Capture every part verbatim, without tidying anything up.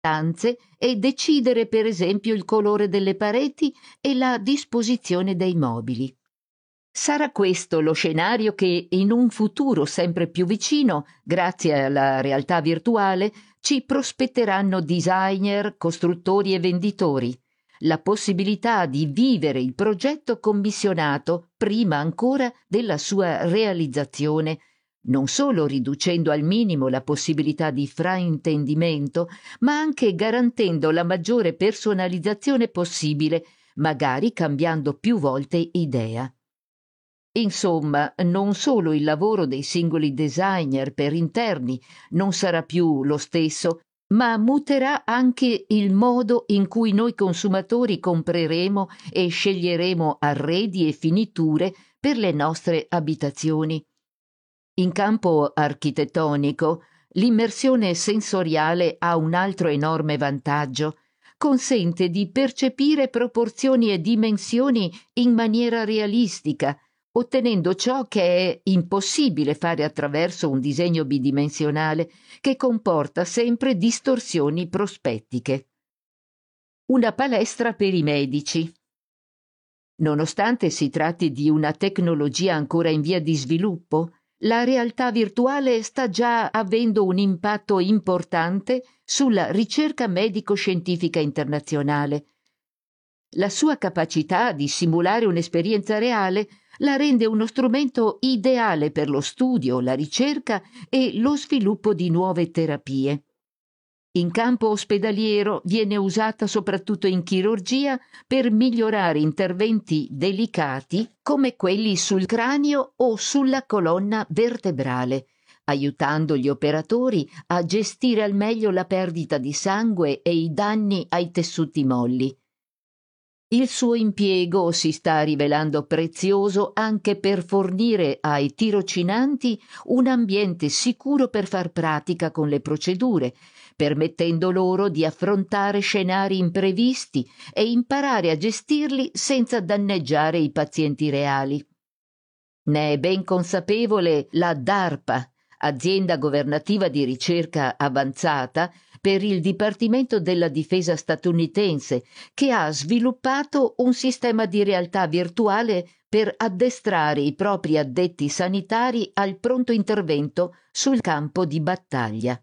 stanze e decidere per esempio il colore delle pareti e la disposizione dei mobili. Sarà questo lo scenario che in un futuro sempre più vicino, grazie alla realtà virtuale, ci prospetteranno designer, costruttori e venditori, la possibilità di vivere il progetto commissionato prima ancora della sua realizzazione, non solo riducendo al minimo la possibilità di fraintendimento, ma anche garantendo la maggiore personalizzazione possibile, magari cambiando più volte idea. Insomma, non solo il lavoro dei singoli designer per interni non sarà più lo stesso, ma muterà anche il modo in cui noi consumatori compreremo e sceglieremo arredi e finiture per le nostre abitazioni. In campo architettonico, l'immersione sensoriale ha un altro enorme vantaggio. Consente di percepire proporzioni e dimensioni in maniera realistica, ottenendo ciò che è impossibile fare attraverso un disegno bidimensionale che comporta sempre distorsioni prospettiche. Una palestra per i medici. Nonostante si tratti di una tecnologia ancora in via di sviluppo, la realtà virtuale sta già avendo un impatto importante sulla ricerca medico-scientifica internazionale. La sua capacità di simulare un'esperienza reale la rende uno strumento ideale per lo studio, la ricerca e lo sviluppo di nuove terapie. In campo ospedaliero viene usata soprattutto in chirurgia per migliorare interventi delicati come quelli sul cranio o sulla colonna vertebrale, aiutando gli operatori a gestire al meglio la perdita di sangue e i danni ai tessuti molli. Il suo impiego si sta rivelando prezioso anche per fornire ai tirocinanti un ambiente sicuro per far pratica con le procedure, permettendo loro di affrontare scenari imprevisti e imparare a gestirli senza danneggiare i pazienti reali. Ne è ben consapevole la DARPA, azienda governativa di ricerca avanzata per il Dipartimento della Difesa statunitense, che ha sviluppato un sistema di realtà virtuale per addestrare i propri addetti sanitari al pronto intervento sul campo di battaglia.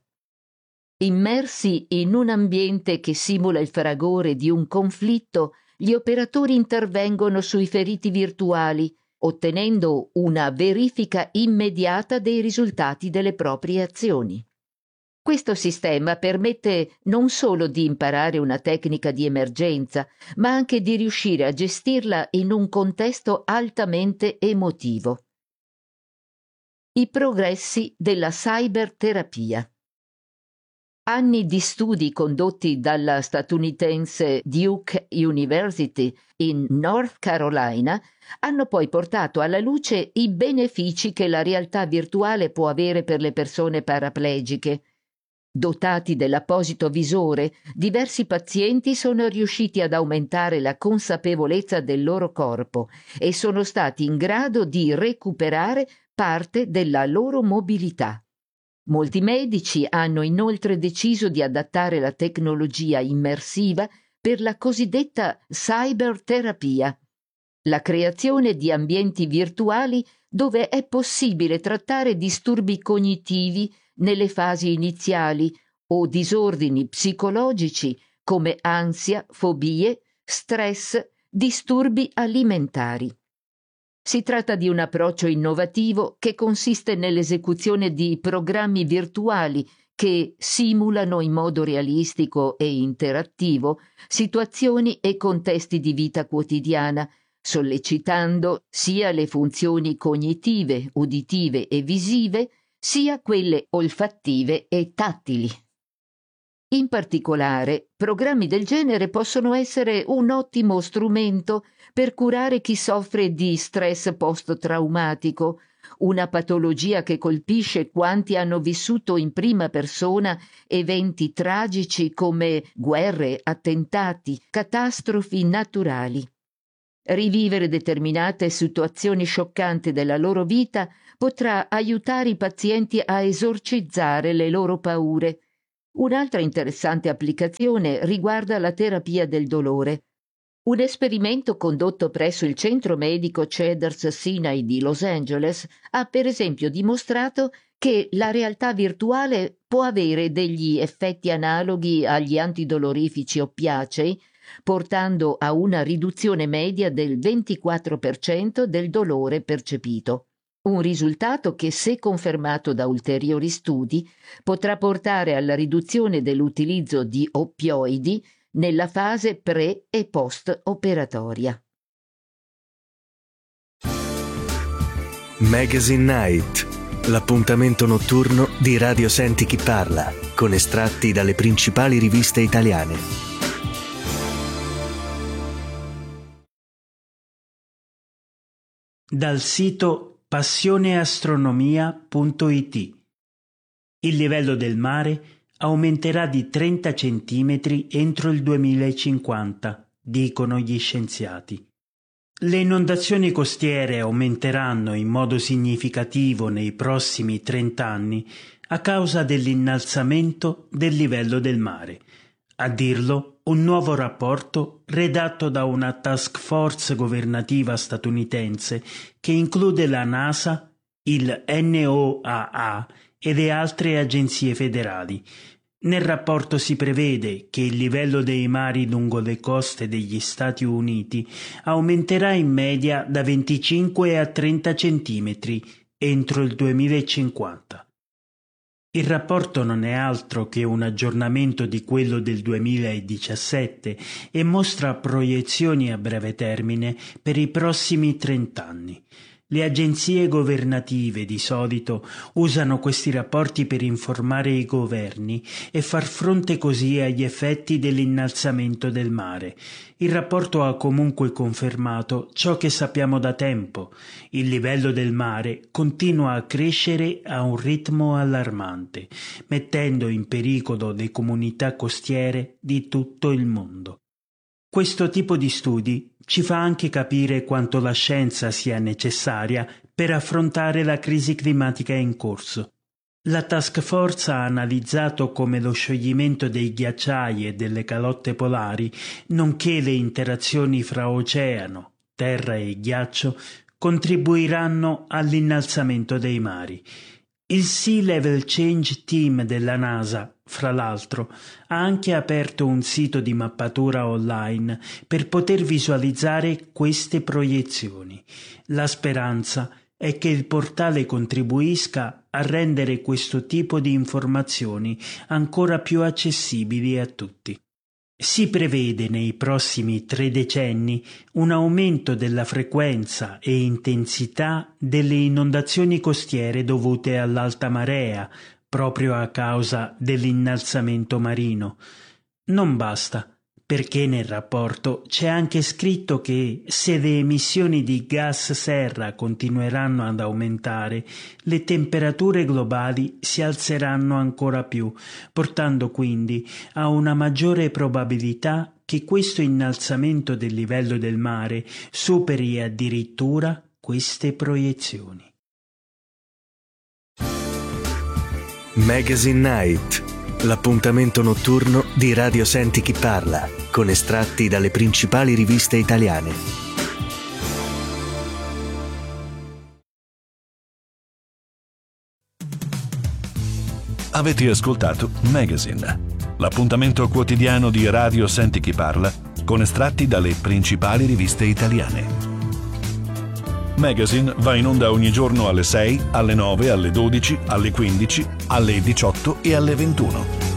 Immersi in un ambiente che simula il fragore di un conflitto, gli operatori intervengono sui feriti virtuali, ottenendo una verifica immediata dei risultati delle proprie azioni. Questo sistema permette non solo di imparare una tecnica di emergenza, ma anche di riuscire a gestirla in un contesto altamente emotivo. I progressi della cyberterapia. Anni di studi condotti dalla statunitense Duke University in North Carolina hanno poi portato alla luce i benefici che la realtà virtuale può avere per le persone paraplegiche. Dotati dell'apposito visore, diversi pazienti sono riusciti ad aumentare la consapevolezza del loro corpo e sono stati in grado di recuperare parte della loro mobilità. Molti medici hanno inoltre deciso di adattare la tecnologia immersiva per la cosiddetta cyberterapia, la creazione di ambienti virtuali dove è possibile trattare disturbi cognitivi nelle fasi iniziali o disordini psicologici come ansia, fobie, stress, disturbi alimentari. Si tratta di un approccio innovativo che consiste nell'esecuzione di programmi virtuali che simulano in modo realistico e interattivo situazioni e contesti di vita quotidiana, sollecitando sia le funzioni cognitive, uditive e visive, sia quelle olfattive e tattili. In particolare, programmi del genere possono essere un ottimo strumento per curare chi soffre di stress post-traumatico, una patologia che colpisce quanti hanno vissuto in prima persona eventi tragici come guerre, attentati, catastrofi naturali. Rivivere determinate situazioni scioccanti della loro vita potrà aiutare i pazienti a esorcizzare le loro paure, Un'altra interessante applicazione riguarda la terapia del dolore. Un esperimento condotto presso il centro medico Cedars-Sinai di Los Angeles ha per esempio dimostrato che la realtà virtuale può avere degli effetti analoghi agli antidolorifici oppiacei, portando a una riduzione media del ventiquattro per cento del dolore percepito. Un risultato che, se confermato da ulteriori studi, potrà portare alla riduzione dell'utilizzo di oppioidi nella fase pre- e post-operatoria. Magazine Night, l'appuntamento notturno di Radio Senti Chi Parla, con estratti dalle principali riviste italiane. Dal sito passioneastronomia punto it. Il livello del mare aumenterà di trenta centimetri entro il duemilacinquanta, dicono gli scienziati. Le inondazioni costiere aumenteranno in modo significativo nei prossimi trenta anni a causa dell'innalzamento del livello del mare. A dirlo un nuovo rapporto redatto da una task force governativa statunitense che include la NASA, il N O A A e le altre agenzie federali. Nel rapporto si prevede che il livello dei mari lungo le coste degli Stati Uniti aumenterà in media da venticinque a trenta centimetri entro il duemilacinquanta. Il rapporto non è altro che un aggiornamento di quello del duemiladiciassette e mostra proiezioni a breve termine per i prossimi trent'anni. Le agenzie governative di solito usano questi rapporti per informare i governi e far fronte così agli effetti dell'innalzamento del mare. Il rapporto ha comunque confermato ciò che sappiamo da tempo. Il livello del mare continua a crescere a un ritmo allarmante, mettendo in pericolo le comunità costiere di tutto il mondo. Questo tipo di studi ci fa anche capire quanto la scienza sia necessaria per affrontare la crisi climatica in corso. La task force ha analizzato come lo scioglimento dei ghiacciai e delle calotte polari, nonché le interazioni fra oceano, terra e ghiaccio, contribuiranno all'innalzamento dei mari. Il Sea Level Change Team della NASA, fra l'altro, ha anche aperto un sito di mappatura online per poter visualizzare queste proiezioni. La speranza è che il portale contribuisca a rendere questo tipo di informazioni ancora più accessibili a tutti. Si prevede nei prossimi tre decenni un aumento della frequenza e intensità delle inondazioni costiere dovute all'alta marea, proprio a causa dell'innalzamento marino. Non basta, perché nel rapporto c'è anche scritto che se le emissioni di gas serra continueranno ad aumentare, le temperature globali si alzeranno ancora più, portando quindi a una maggiore probabilità che questo innalzamento del livello del mare superi addirittura queste proiezioni. Magazine Night, l'appuntamento notturno di Radio Senti Chi Parla, con estratti dalle principali riviste italiane. Avete ascoltato Magazine, l'appuntamento quotidiano di Radio Senti Chi Parla, con estratti dalle principali riviste italiane. Magazine va in onda ogni giorno alle sei, alle nove, alle dodici, alle quindici, alle diciotto e alle ventuno.